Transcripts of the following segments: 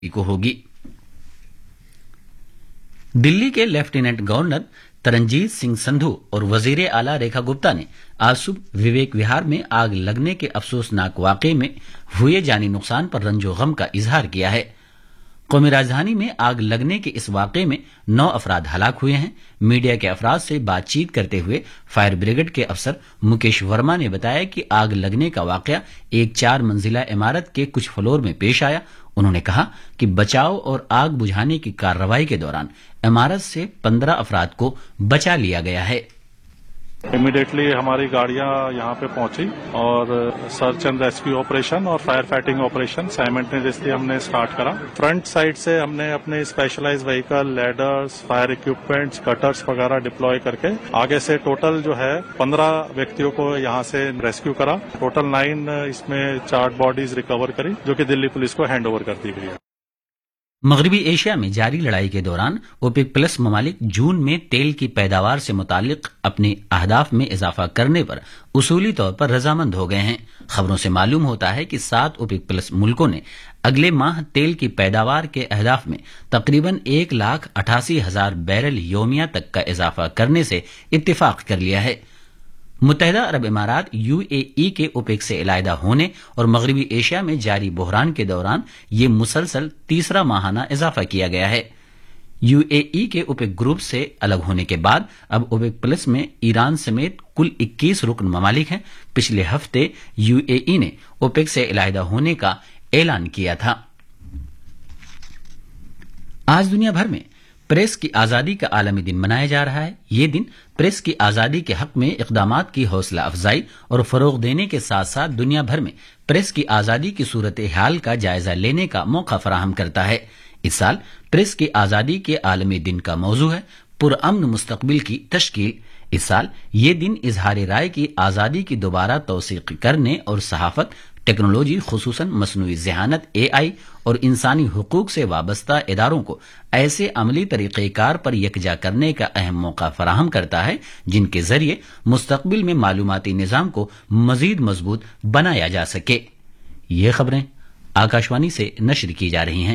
को होगी। दिल्ली के लेफ्टिनेंट गवर्नर तरनजीत सिंह संधू और वजीर आला रेखा गुप्ता ने आज सुबह विवेक विहार में आग लगने के अफसोसनाक वाकये में हुए जानी नुकसान पर रंजो गम का इजहार किया है। कौमी राजधानी में आग लगने के इस वाकये में 9 अफराद हलाक हुए हैं। मीडिया के अफराद से बातचीत करते हुए फायर ब्रिगेड के अफसर मुकेश वर्मा ने बताया कि आग लगने का वाकया एक 4 मंजिला इमारत के कुछ फ्लोर में पेश आया। उन्होंने कहा कि बचाव और आग बुझाने की कार्रवाई के दौरान इमारत से 15 अफराद को बचा लिया गया है। इमीडिएटली हमारी गाड़ियां यहां पे पहुंची और सर्च एंड रेस्क्यू ऑपरेशन और फायर फाइटिंग ऑपरेशन साइमल्टेनियसली हमने स्टार्ट करा। फ्रंट साइड से हमने अपने specialised vehicle, ladders, fire equipments, cutters वगैरह डिप्लॉय करके आगे से टोटल जो है 15 व्यक्तियों को यहां से रेस्क्यू करा। टोटल 9 इसमें चार्ट बॉडीज रिकवर करी जो कि दिल्ली पुलिस को हैंड ओवर कर दी गई है। मगरबी एशिया में जारी लड़ाई के दौरान ओपेक प्लस ममालिक जून में तेल की पैदावार से मुतालिक अपने अहदाफ में इजाफा करने पर उसूली तौर पर रजामंद हो गए हैं। खबरों से मालूम होता है कि 7 ओपेक प्लस मुल्कों ने अगले माह तेल की पैदावार के अहदाफ में तकरीबन 1,88,000 बैरल योमिया तक का इजाफा करने से इत्तेफाक कर लिया है। मुत्तहिदा अरब इमारात यूएई के ओपेक से इलायदा होने और मगरबी एशिया में जारी बहरान के दौरान ये मुसलसल तीसरा माहाना इजाफा किया गया है। यूएई के ओपेक ग्रुप से अलग होने के बाद अब ओपेक प्लस में ईरान समेत कुल 21 रुकन ममालिक हैं। पिछले हफ्ते यूएई ने ओपेक से इलायदा होने का ऐलान किया था। आज दुनिया भर में प्रेस की आजादी का आलमी दिन मनाया जा रहा है। ये दिन प्रेस की आजादी के हक में इकदामात की हौसला अफजाई और फरोग देने के साथ साथ दुनिया भर में प्रेस की आजादी की सूरत हाल का जायजा लेने का मौका फराहम करता है। इस साल प्रेस की आजादी के आलमी दिन का मौजू है पुरअमन मुस्तकबिल की तश्कील। इस साल ये दिन इजहार राय की आजादी की दोबारा तौसीक करने और सहाफत, टेक्नोलॉजी खुसूसन मसनूई ज़हानत एआई और इंसानी हुकूक से वाबस्ता इदारों को ऐसे अमली तरीक़ेकार पर यकजा करने का अहम मौका फराहम करता है जिनके जरिए मुस्तकबिल में मालूमाती निज़ाम को मजीद मजबूत बनाया जा सके। ये खबरें आकाशवाणी से नश्र की जा रही हैं।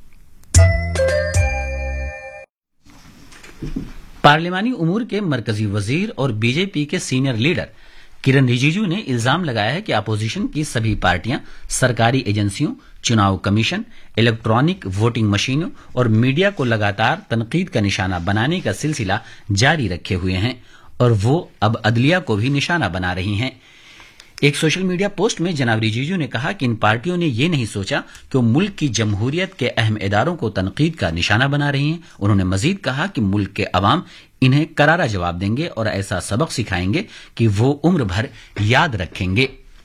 पार्लिमानी उमूर के मरकजी वजीर और बीजेपी के सीनियर लीडर किरण रिजिजू ने इल्जाम लगाया है कि अपोजिशन की सभी पार्टियां सरकारी एजेंसियों, चुनाव कमीशन, इलेक्ट्रॉनिक वोटिंग मशीनों और मीडिया को लगातार तनकीद का निशाना बनाने का सिलसिला जारी रखे हुए हैं और वो अब अदलिया को भी निशाना बना रही हैं। एक सोशल मीडिया पोस्ट में जनाब रिजिजू ने कहा कि इन पार्टियों ने ये नहीं सोचा कि वो मुल्क की जमहूरियत के अहम इदारों को तनकीद का निशाना बना रही हैं। उन्होंने मजीद कहा कि मुल्क के अवाम इन्हें करारा जवाब देंगे और ऐसा सबक सिखाएंगे कि वो उम्र भर याद रखेंगे।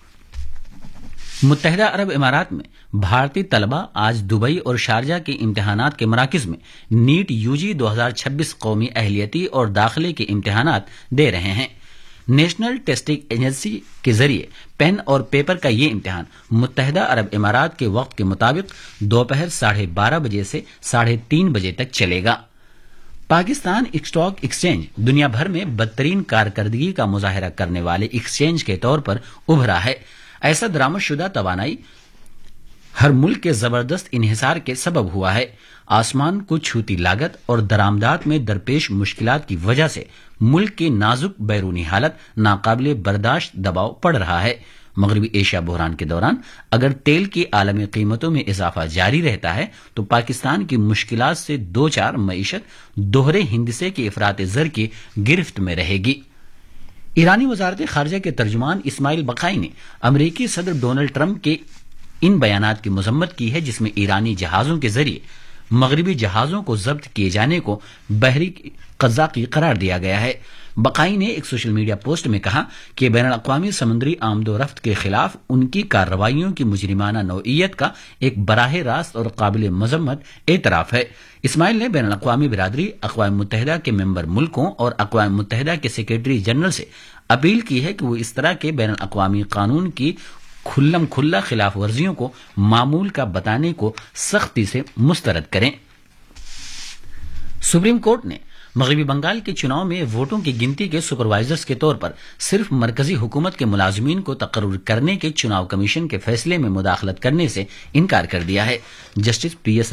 मुत्तहिदा अरब इमारात में भारतीय तलबा आज दुबई और शारजा के इम्तिहानात के मराकिज में नीट यूजी 2026 कौमी अहलियती और दाखिले के इम्तिहानात दे रहे हैं। नेशनल टेस्टिंग एजेंसी के जरिए पेन और पेपर का ये इम्तिहान मुत्तहिदा अरब इमारात के वक्त के मुताबिक दोपहर 12:30 बजे से 3:30 बजे तक चलेगा। पाकिस्तान स्टॉक एक्सचेंज दुनिया भर में बदतरीन कारकर्दगी का मुजाहरा करने वाले एक्सचेंज के तौर पर उभरा है। ऐसा दरामदशुदा तवानाई हर मुल्क के जबरदस्त इन्हिसार के सबब हुआ है। आसमान को छूती लागत और दरामदात में दरपेश मुश्किलात की वजह से मुल्क की नाजुक बैरूनी हालत नाकाबिले बर्दाश्त दबाव पड़ रहा है। मगरबी एशिया बहरान के दौरान अगर तेल की आलमी कीमतों में इजाफा जारी रहता है तो पाकिस्तान की मुश्किलात से दो चार मईशत दोहरे हिंदसे के इफरात ज़र की गिरफ्त में रहेगी। ईरानी वजारत खारजा के तर्जुमान इस्माइल बकाई ने अमरीकी सदर डोनाल्ड ट्रंप के इन बयानात की मजम्मत की है जिसमें ईरानी जहाजों के जरिए मगरबी जहाजों को जब्त किए जाने को बहरी कज़ाकी करार दिया गया है। बकाई ने एक सोशल मीडिया पोस्ट में कहा कि बैनुल-अक़वामी समुद्री आमदोरफ्त के खिलाफ उनकी कार्रवाइयों की मुजरिमाना नौइयत का एक बराह रास्त और काबिल मजम्मत एतराफ है। इस्माइल ने बैनुल-अक़वामी बिरादरी, अक़वाम मुत्तहिदा के मेंबर मुल्कों और अक़वाम मुत्तहिदा के सेक्रेटरी जनरल से अपील की है कि वो इस तरह के बैनुल-अक़वामी कानून की खुल्लम खुल्ला खिलाफ वर्जियों को मामूल का बताने को सख्ती से मुस्तरद करें। सुप्रीम कोर्ट ने مغربی بنگال کے چناؤ میں ووٹوں کی گنتی کے سپروائزرز کے طور پر صرف مرکزی حکومت کے ملازمین کو تقرر کرنے کے چناؤ کمیشن کے فیصلے میں مداخلت کرنے سے انکار کر دیا ہے۔ Justice P S